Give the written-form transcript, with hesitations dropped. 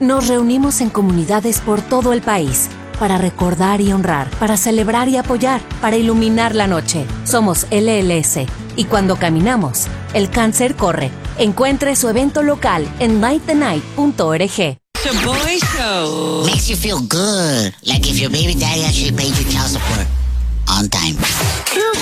Nos reunimos en comunidades por todo el país para recordar y honrar, para celebrar y apoyar, para iluminar la noche. Somos LLS y cuando caminamos, el cáncer corre. Encuentre su evento local en lightthenight.org. The Boy Show. Makes you feel good. Like if your baby daddy actually paid your child support on time.